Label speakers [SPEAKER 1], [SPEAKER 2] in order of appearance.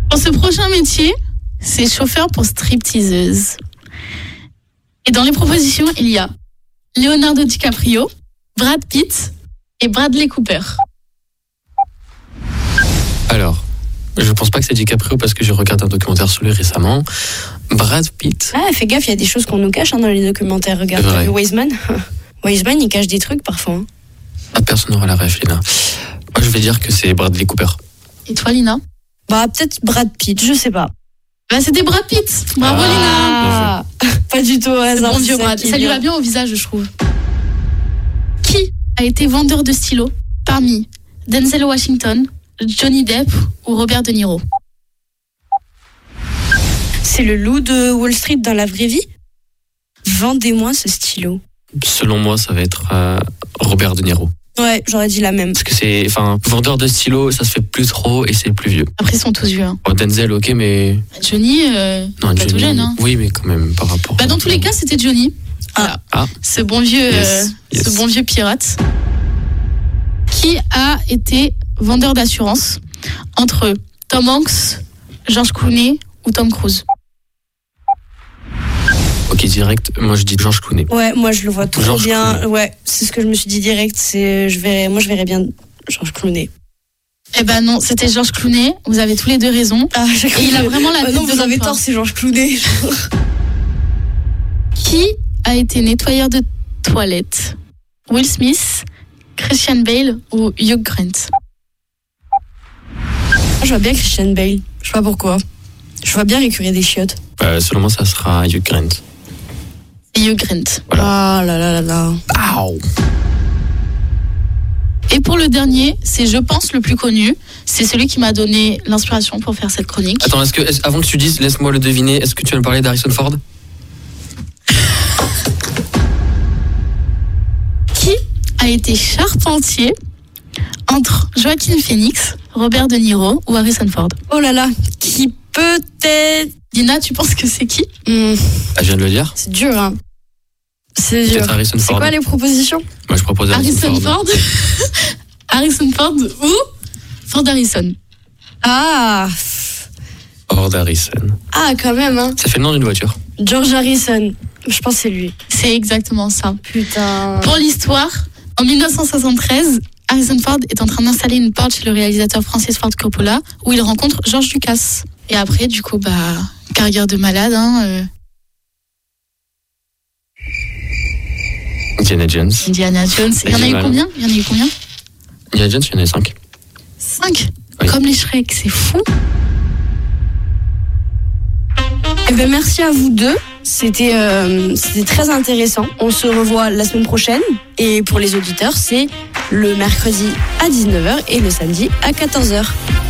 [SPEAKER 1] Pour ce prochain métier, c'est chauffeur pour stripteaseuse. Et dans les propositions, il y a Leonardo DiCaprio, Brad Pitt et Bradley Cooper.
[SPEAKER 2] Alors, je pense pas que c'est DiCaprio parce que j'ai regardé un documentaire sur lui récemment. Brad Pitt.
[SPEAKER 3] Ah, fais gaffe, il y a des choses qu'on nous cache dans les documentaires. Regarde, t'as vu Wiseman. Wiseman, il cache des trucs parfois. Hein.
[SPEAKER 2] Ah, personne n'aura la ref, Lina. Moi, je vais dire que c'est Bradley Cooper.
[SPEAKER 1] Et toi, Lina?
[SPEAKER 3] Peut-être Brad Pitt, je sais pas.
[SPEAKER 1] C'était Brad Pitt. Bravo, Lina.
[SPEAKER 3] Pas du tout au hasard.
[SPEAKER 1] Bon vieux Brad. Ça lui va bien au visage, je trouve. Qui a été vendeur de stylos parmi Denzel Washington, Johnny Depp ou Robert De Niro?
[SPEAKER 3] C'est le loup de Wall Street dans la vraie vie? Vendez-moi ce stylo.
[SPEAKER 2] Selon moi, ça va être Robert De Niro.
[SPEAKER 3] Ouais, j'aurais dit la même.
[SPEAKER 2] Parce que c'est, vendeur de stylo, ça se fait plus trop et c'est plus vieux.
[SPEAKER 1] Après, ils sont tous vieux. Hein.
[SPEAKER 2] Bon, Denzel, ok, mais...
[SPEAKER 1] Johnny,
[SPEAKER 2] non,
[SPEAKER 1] pas
[SPEAKER 2] Johnny,
[SPEAKER 1] tout jeune. Hein.
[SPEAKER 2] Oui, mais quand même, par rapport...
[SPEAKER 1] Dans tous les cas, c'était Johnny. Voilà. Ce bon vieux, ce bon vieux pirate. Qui a été vendeur d'assurance entre Tom Hanks, George Clooney ou Tom Cruise?
[SPEAKER 2] Ok, direct, moi je dis George Clooney.
[SPEAKER 3] Ouais, moi je le vois trop
[SPEAKER 2] George
[SPEAKER 3] bien.
[SPEAKER 2] Clooney.
[SPEAKER 3] Ouais, c'est ce que je me suis dit direct. Je verrais bien George Clooney.
[SPEAKER 1] Eh ben non, c'était George Clooney. Vous avez tous les deux raison. Et il a vraiment la tête
[SPEAKER 3] non,
[SPEAKER 1] de
[SPEAKER 3] vous avez
[SPEAKER 1] l'emploi.
[SPEAKER 3] tort, c'est George Clooney.
[SPEAKER 1] Qui a été nettoyeur de toilettes? Will Smith, Christian Bale ou Hugh Grant?
[SPEAKER 3] Je vois bien Christian Bale. Je sais pas pourquoi. Je vois bien récurer des chiottes.
[SPEAKER 2] Selon moi, ça sera Hugh Grant.
[SPEAKER 1] Hugh Grant.
[SPEAKER 2] Voilà.
[SPEAKER 3] Ah là là là là.
[SPEAKER 2] Ow.
[SPEAKER 1] Et pour le dernier, c'est je pense le plus connu. C'est celui qui m'a donné l'inspiration pour faire cette chronique.
[SPEAKER 2] Attends, avant que tu dises, laisse-moi le deviner, est-ce que tu vas me parler d'Harrison Ford?
[SPEAKER 1] Qui a été charpentier entre Joaquin Phoenix, Robert De Niro ou Harrison Ford?
[SPEAKER 3] Oh là là, qui peut-être...
[SPEAKER 1] Dina, tu penses que c'est qui?
[SPEAKER 2] Je viens de le dire.
[SPEAKER 3] C'est dur, hein. C'est dur.
[SPEAKER 2] Peut-être Harrison
[SPEAKER 3] C'est
[SPEAKER 2] Ford.
[SPEAKER 3] quoi les propositions?
[SPEAKER 2] Moi, je propose Harrison Ford.
[SPEAKER 1] Harrison Ford ou Ford Harrison?
[SPEAKER 3] Ah,
[SPEAKER 2] Ford Harrison.
[SPEAKER 3] quand même, hein.
[SPEAKER 2] Ça fait le nom d'une voiture.
[SPEAKER 3] George Harrison. Je pense que c'est lui.
[SPEAKER 1] C'est exactement ça.
[SPEAKER 3] Putain.
[SPEAKER 1] Pour l'histoire, en 1973, Harrison Ford est en train d'installer une porte chez le réalisateur Francis Ford Coppola où il rencontre George Lucas. Et après, du coup, carrière de malade, hein.
[SPEAKER 2] Indiana Jones.
[SPEAKER 1] Indiana Jones. Il y en a eu combien?
[SPEAKER 2] Indiana Jones, il y en a 5.
[SPEAKER 1] 5?
[SPEAKER 2] Oui.
[SPEAKER 1] Comme les Shrek, c'est fou.
[SPEAKER 3] Eh ben, merci à vous deux. C'était très intéressant. On se revoit la semaine prochaine. Et pour les auditeurs, c'est le mercredi à 19h et le samedi à 14h.